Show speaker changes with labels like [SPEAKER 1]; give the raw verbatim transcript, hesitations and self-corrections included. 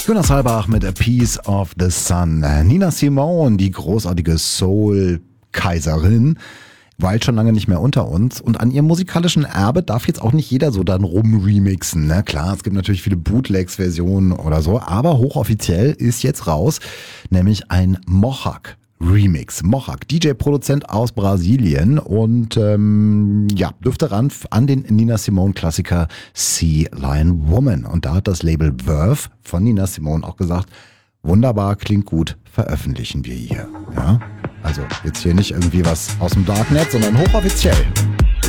[SPEAKER 1] Jonas Halbach mit A Piece of the Sun. Nina Simone, die großartige Soul-Kaiserin, weilt schon lange nicht mehr unter uns. Und an ihrem musikalischen Erbe darf jetzt auch nicht jeder so dann rumremixen. Ne? Klar, es gibt natürlich viele Bootlegs-Versionen oder so, aber hochoffiziell ist jetzt raus, nämlich ein Mohawk Remix. Mohawk, D J-Produzent aus Brasilien und ähm, ja, dürfte ran an den Nina Simone-Klassiker Sea Lion Woman. Und da hat das Label Verve von Nina Simone auch gesagt, wunderbar, klingt gut, veröffentlichen wir hier. Ja? Also jetzt hier nicht irgendwie was aus dem Darknet, sondern hochoffiziell.